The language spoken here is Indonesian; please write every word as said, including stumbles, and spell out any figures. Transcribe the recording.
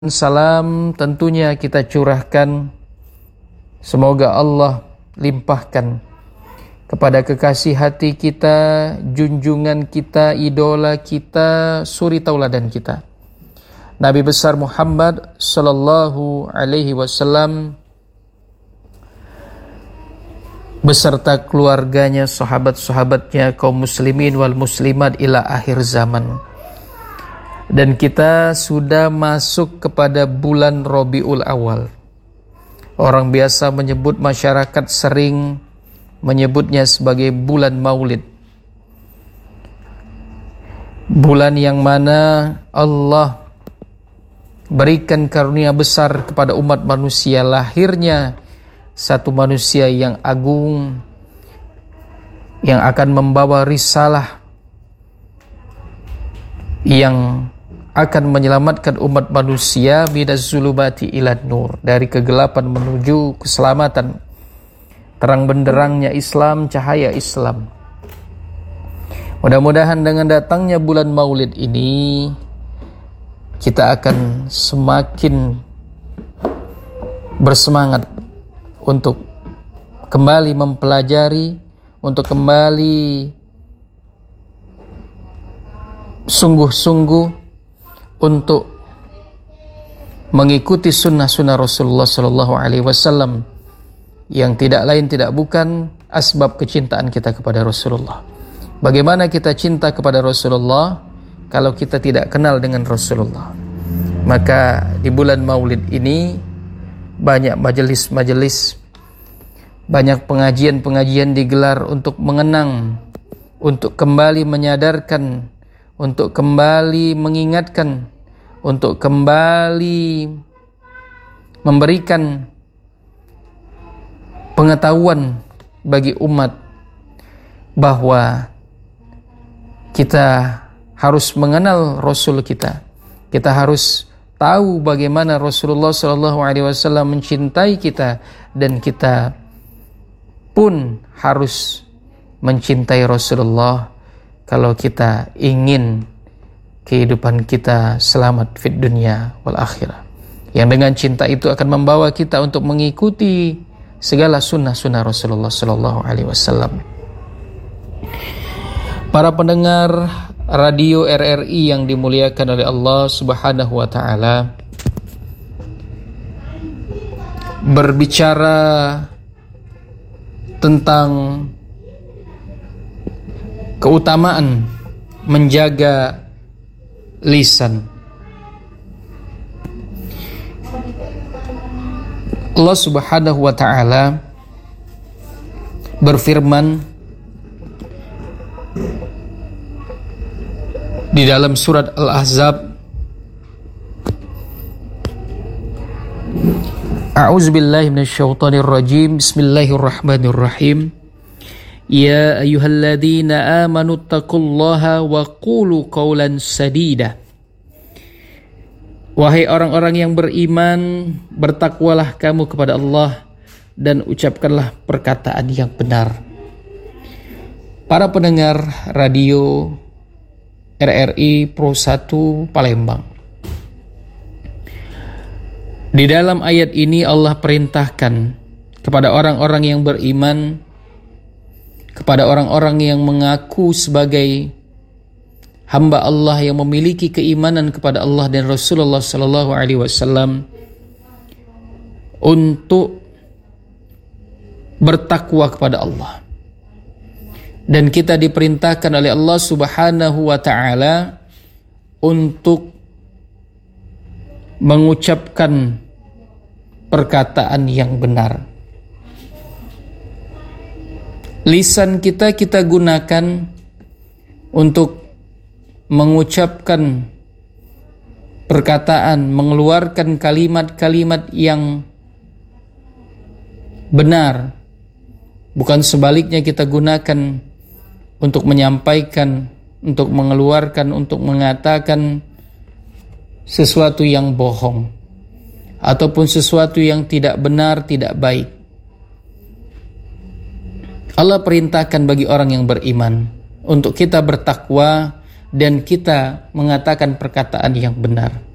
Salam tentunya kita curahkan, semoga Allah limpahkan kepada kekasih hati kita, junjungan kita, idola kita, suri tauladan kita, Nabi besar Muhammad sallallahu alaihi wasallam beserta keluarganya, sahabat-sahabatnya, kaum muslimin wal muslimat ila akhir zaman. Dan kita sudah masuk kepada bulan Rabiul Awal. Orang biasa menyebut, masyarakat sering menyebutnya sebagai bulan Maulid. Bulan yang mana Allah berikan karunia besar kepada umat manusia, lahirnya satu manusia yang agung, yang akan membawa risalah, yang akan menyelamatkan umat manusia minaz zulumati ilan nur, dari kegelapan menuju keselamatan, terang benderangnya Islam, cahaya Islam. Mudah-mudahan dengan datangnya bulan Maulid ini kita akan semakin bersemangat untuk kembali mempelajari, untuk kembali sungguh-sungguh untuk mengikuti sunnah-sunnah Rasulullah Sallallahu Alaihi Wasallam, yang tidak lain tidak bukan asbab kecintaan kita kepada Rasulullah. Bagaimana kita cinta kepada Rasulullah kalau kita tidak kenal dengan Rasulullah? Maka di bulan Maulid ini banyak majelis-majelis, banyak pengajian-pengajian digelar untuk mengenang, untuk kembali menyadarkan, untuk kembali mengingatkan, untuk kembali memberikan pengetahuan bagi umat bahwa kita harus mengenal Rasul kita. Kita harus tahu bagaimana Rasulullah shallallahu alaihi wasallam mencintai kita, dan kita pun harus mencintai Rasulullah kalau kita ingin kehidupan kita selamat fid dunya wal akhirah, yang dengan cinta itu akan membawa kita untuk mengikuti segala sunnah-sunnah Rasulullah sallallahu alaihi wasallam. Para pendengar radio R R I yang dimuliakan oleh Allah Subhanahu wa taala, berbicara tentang keutamaan menjaga lisan. Allah Subhanahu wa taala berfirman di dalam surat Al-Ahzab, A'udzubillahi minasyaitonir rajim. Bismillahirrahmanirrahim. Ya ayyuhalladzina amanu taqullaha wa qulu qawlan sadida. Wahai orang-orang yang beriman, bertakwalah kamu kepada Allah dan ucapkanlah perkataan yang benar. Para pendengar radio R R I Pro satu Palembang, di dalam ayat ini Allah perintahkan kepada orang-orang yang beriman, kepada orang-orang yang mengaku sebagai hamba Allah yang memiliki keimanan kepada Allah dan Rasulullah sallallahu alaihi wasallam, untuk bertakwa kepada Allah. Dan kita diperintahkan oleh Allah Subhanahu wa taala untuk mengucapkan perkataan yang benar. Lisan kita kita gunakan untuk mengucapkan perkataan, mengeluarkan kalimat-kalimat yang benar. Bukan sebaliknya kita gunakan untuk menyampaikan, untuk mengeluarkan, untuk mengatakan sesuatu yang bohong ataupun sesuatu yang tidak benar, tidak baik. Allah perintahkan bagi orang yang beriman untuk kita bertakwa dan kita mengatakan perkataan yang benar.